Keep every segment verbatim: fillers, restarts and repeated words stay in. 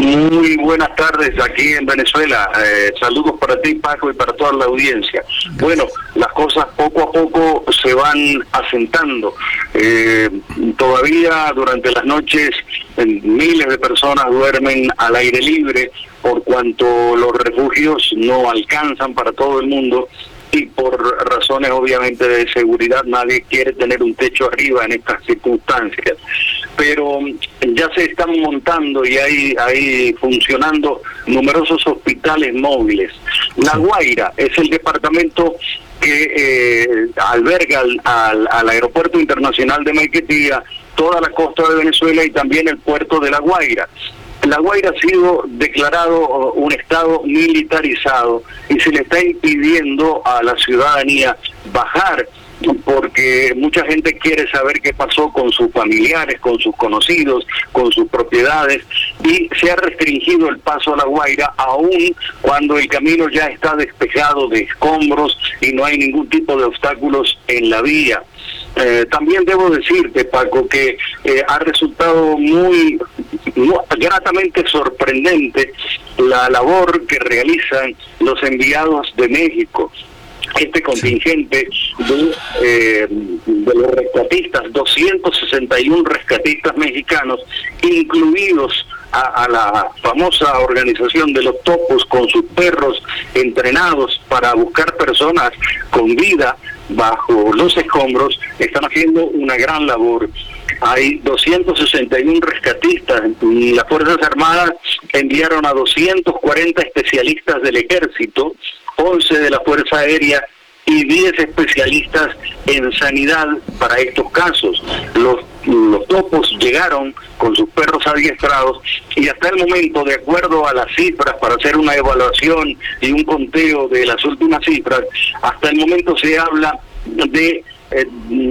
Muy buenas tardes aquí en Venezuela. Eh, saludos para ti, Paco, y para toda la audiencia. Bueno, las cosas poco a poco se van asentando. Eh, todavía durante las noches eh, miles de personas duermen al aire libre por cuanto los refugios no alcanzan para todo el mundo. Y por razones obviamente de seguridad nadie quiere tener un techo arriba en estas circunstancias. Pero ya se están montando y hay, hay funcionando numerosos hospitales móviles. La Guaira es el departamento que eh, alberga al, al, al Aeropuerto Internacional de Maiquetía, toda la costa de Venezuela y también el puerto de La Guaira. La Guaira ha sido declarado un estado militarizado y se le está impidiendo a la ciudadanía bajar porque mucha gente quiere saber qué pasó con sus familiares, con sus conocidos, con sus propiedades, y se ha restringido el paso a La Guaira aún cuando el camino ya está despejado de escombros y no hay ningún tipo de obstáculos en la vía. Eh, también debo decirte, Paco, que eh, ha resultado muy, muy gratamente sorprendente la labor que realizan los enviados de México. Este contingente de, eh, de los rescatistas, doscientos sesenta y uno rescatistas mexicanos, incluidos a, a la famosa organización de los topos, con sus perros entrenados para buscar personas con vida bajo los escombros, están haciendo una gran labor. Hay doscientos sesenta y uno rescatistas y las Fuerzas Armadas enviaron a doscientos cuarenta especialistas del Ejército, once de la Fuerza Aérea y diez especialistas en sanidad para estos casos. Los, los topos llegaron con sus perros adiestrados y hasta el momento, de acuerdo a las cifras, para hacer una evaluación y un conteo de las últimas cifras, hasta el momento se habla de eh,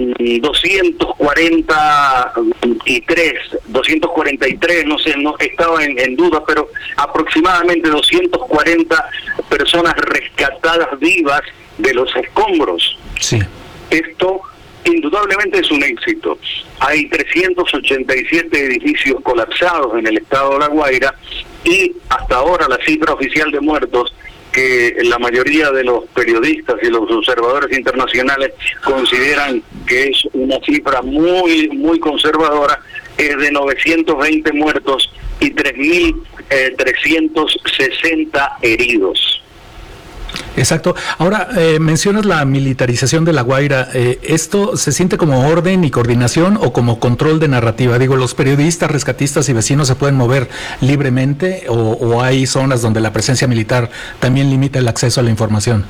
doscientos cuarenta y tres, doscientos cuarenta y tres, no sé, no estaba en, en duda, pero aproximadamente doscientos cuarenta personas rescatadas vivas de los escombros. Sí. Esto indudablemente es un éxito. Hay trescientos ochenta y siete edificios colapsados en el estado de La Guaira y hasta ahora la cifra oficial de muertos, que la mayoría de los periodistas y los observadores internacionales consideran que es una cifra muy, muy conservadora, es de novecientos veinte muertos y tres mil trescientos sesenta heridos. Exacto. Ahora, eh, mencionas la militarización de La Guaira. Eh, ¿Esto se siente como orden y coordinación o como control de narrativa? Digo, ¿los periodistas, rescatistas y vecinos se pueden mover libremente o, o hay zonas donde la presencia militar también limita el acceso a la información?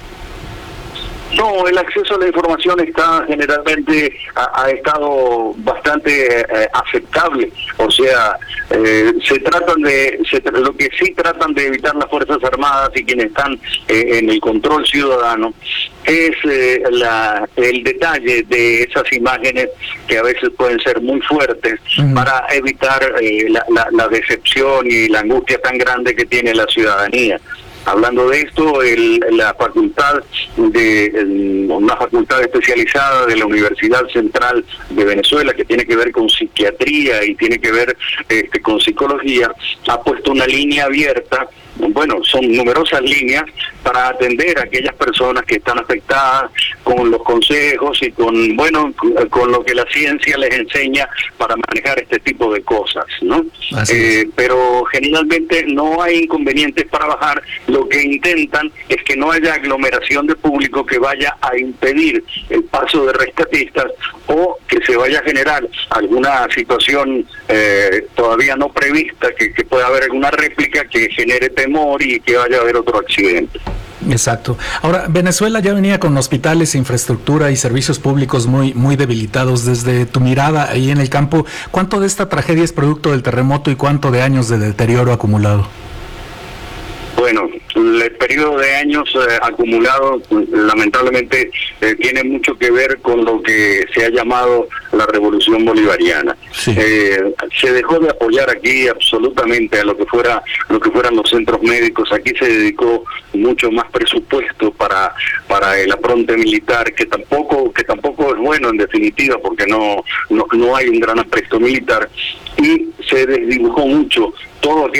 No, el acceso a la información está generalmente, ha, ha estado bastante eh, aceptable. O sea, eh, se tratan de, se, lo que sí tratan de evitar las Fuerzas Armadas y quienes están eh, en el control ciudadano es eh, la, el detalle de esas imágenes que a veces pueden ser muy fuertes, uh-huh, para evitar eh, la, la, la decepción y la angustia tan grande que tiene la ciudadanía. Hablando de esto, el, la facultad de el, una facultad especializada de la Universidad Central de Venezuela, que tiene que ver con psiquiatría y tiene que ver este, con psicología, ha puesto una línea abierta. Bueno, son numerosas líneas para atender a aquellas personas que están afectadas con los consejos y con, bueno, con lo que la ciencia les enseña para manejar este tipo de cosas, ¿no? Eh, pero generalmente no hay inconvenientes para bajar. Lo que intentan es que no haya aglomeración de público que vaya a impedir el paso de rescatistas o que se vaya a generar alguna situación eh, todavía no prevista, que, que pueda haber alguna réplica que genere temor y que vaya a haber otro accidente. Exacto. Ahora, Venezuela ya venía con hospitales, infraestructura y servicios públicos muy, muy debilitados. Desde tu mirada ahí en el campo, ¿cuánto de esta tragedia es producto del terremoto y cuánto de años de deterioro acumulado? Bueno, el periodo de años eh, acumulado lamentablemente eh, tiene mucho que ver con lo que se ha llamado la revolución bolivariana. Sí. Eh, se dejó de apoyar aquí absolutamente a lo que fuera lo que fueran los centros médicos. Aquí se dedicó mucho más presupuesto para para el apronte militar, que tampoco que tampoco es bueno en definitiva, porque no no, no hay un gran apresto militar, y se desdibujó mucho todo aquello